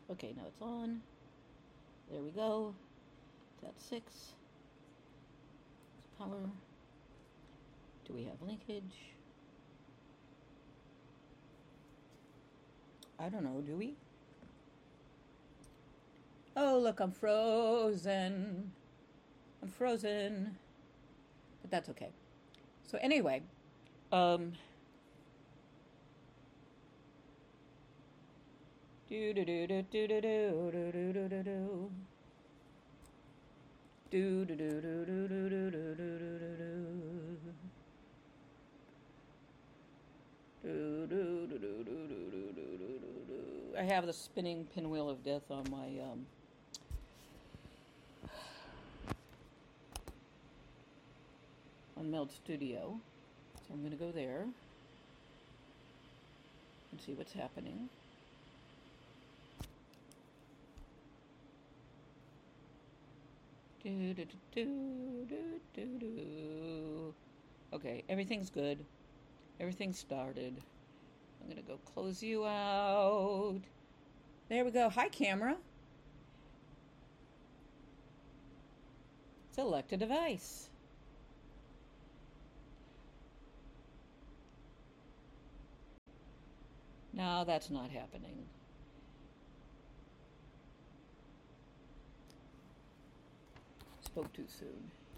Okay, now it's on. There we go. That's 6. Power. Do we have linkage? I don't know, do we? Oh, look, I'm frozen. I'm frozen. But that's okay. So anyway, do do do do do do do do do do do do. Do do do do do do do do do do do. Do do do do do do do do do do. I have the spinning pinwheel of death on my on Meld Studio. So I'm gonna go there and see what's happening. Do do do do do do. Okay, everything's good. Everything started. I'm gonna go close you out. There we go. Hi, camera. Select a device. No, that's not happening. Spoke too soon.